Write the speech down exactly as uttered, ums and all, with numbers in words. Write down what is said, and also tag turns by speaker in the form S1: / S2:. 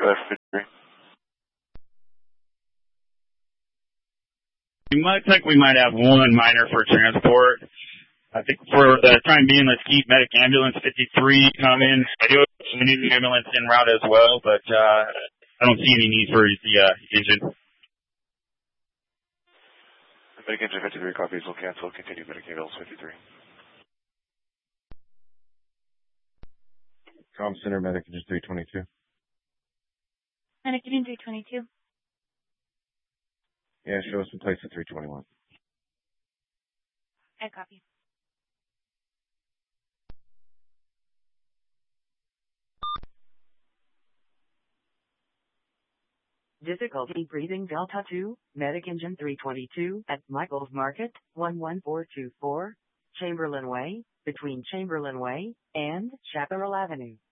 S1: Go ahead, fifty-three.
S2: It looks like we might have one minor for transport. I think for the time being, let's keep medic ambulance fifty-three coming. I do we need an ambulance en route as well, but uh, I don't see any need for the uh, engine.
S1: Medic engine fifty-three copies will cancel. Continue medic ambulance fifty-three.
S3: Com Center, medic engine three twenty-two.
S4: Medic engine three twenty-two.
S3: Yeah, show us some place at three twenty-one.
S4: I copy.
S5: Difficulty breathing Delta two, medic engine three twenty-two at Michael's Market, one one four two four, Chamberlain Way, between Chamberlain Way and Chaparral Avenue.